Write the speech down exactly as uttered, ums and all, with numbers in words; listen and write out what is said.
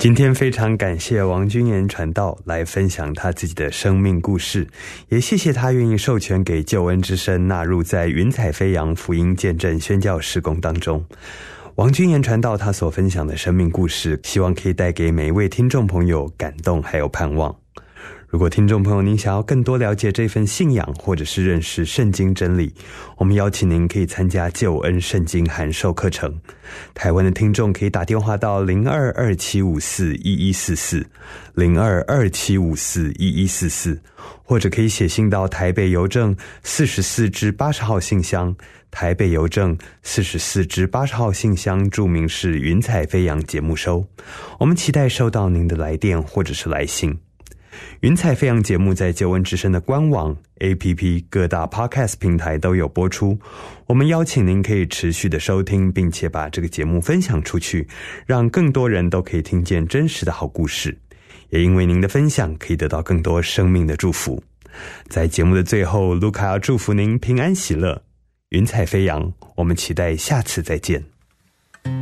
今天非常感谢王君言传道来分享他自己的生命故事，也谢谢他愿意授权给救恩之声纳入在云彩飞扬福音见证宣教事工当中。王君言传道他所分享的生命故事，希望可以带给每一位听众朋友感动还有盼望。如果听众朋友您想要更多了解这份信仰，或者是认识圣经真理，我们邀请您可以参加救恩圣经函授课程。台湾的听众可以打电话到零二二七五四一一四四 零二二七五四一一四四，或者可以写信到台北邮政四十四至八十号信箱，台北邮政四十四至八十号信箱，注明是云彩飞扬节目收。我们期待收到您的来电或者是来信。云彩飞扬节目在救恩之声的官网、A P P 各大 Podcast 平台都有播出，我们邀请您可以持续的收听，并且把这个节目分享出去，让更多人都可以听见真实的好故事，也因为您的分享可以得到更多生命的祝福。在节目的最后，卢卡要祝福您平安喜乐，云彩飞扬，我们期待下次再见。